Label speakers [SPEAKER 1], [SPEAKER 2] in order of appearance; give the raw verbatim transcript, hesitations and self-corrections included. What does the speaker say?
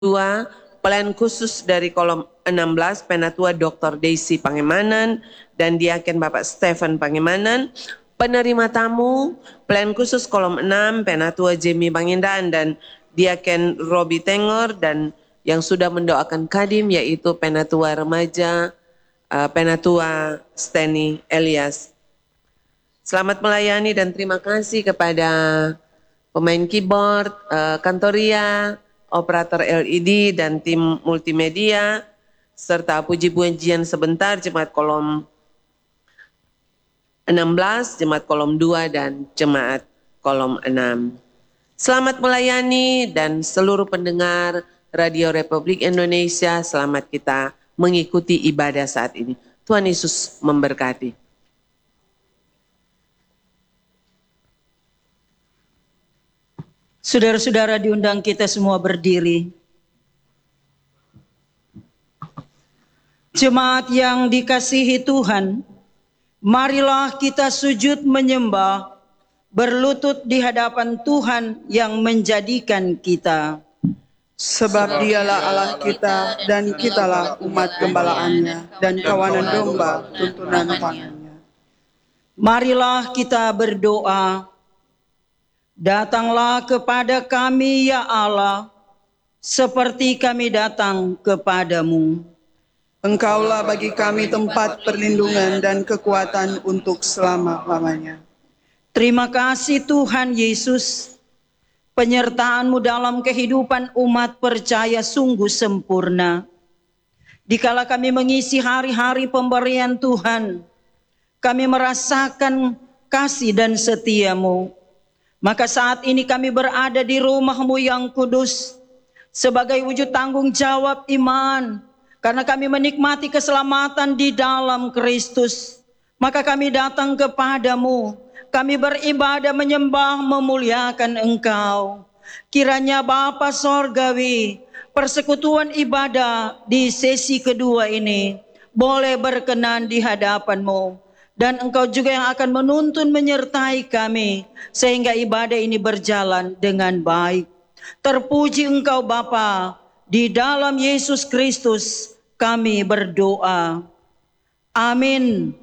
[SPEAKER 1] Dua, pelayan khusus dari kolom enam belas, Penatua doktor Daisy Pangemanan dan Diaken Bapak Stephen Pangemanan. Penerima tamu, pelayan khusus kolom enam, Penatua Jamie Pangindan dan Diaken Robi Tengor, dan yang sudah mendoakan kadim yaitu Penatua Remaja, uh, Penatua Steny Elias. Selamat melayani dan terima kasih kepada pemain keyboard, uh, kantoria, operator L E D dan tim multimedia, serta puji-pujian sebentar jemaat kolom enam belas, jemaat kolom dua, dan jemaat kolom enam. Selamat melayani dan seluruh pendengar Radio Republik Indonesia, selamat kita mengikuti ibadah saat ini. Tuhan Yesus memberkati.
[SPEAKER 2] Saudara-saudara diundang kita semua berdiri. Jemaat yang dikasihi Tuhan, marilah kita sujud menyembah, berlutut di hadapan Tuhan yang menjadikan kita.
[SPEAKER 3] Sebab dialah Allah kita dan kitalah umat gembalaannya dan kawanan domba tuntunan tangannya.
[SPEAKER 2] Marilah kita berdoa. Datanglah kepada kami ya Allah, seperti kami datang kepadamu.
[SPEAKER 3] Engkaulah bagi kami tempat perlindungan dan kekuatan untuk selama-lamanya.
[SPEAKER 2] Terima kasih Tuhan Yesus, penyertaan-Mu dalam kehidupan umat percaya sungguh sempurna. Dikala kami mengisi hari-hari pemberian Tuhan, kami merasakan kasih dan setia-Mu. Maka saat ini kami berada di rumah-Mu yang kudus sebagai wujud tanggung jawab iman. Karena kami menikmati keselamatan di dalam Kristus. Maka kami datang kepadamu. Kami beribadah, menyembah, memuliakan Engkau. Kiranya Bapa Sorgawi, persekutuan ibadah di sesi kedua ini boleh berkenan di hadapan-Mu. Dan Engkau juga yang akan menuntun menyertai kami sehingga ibadah ini berjalan dengan baik. Terpuji Engkau Bapa, di dalam Yesus Kristus kami berdoa. Amin.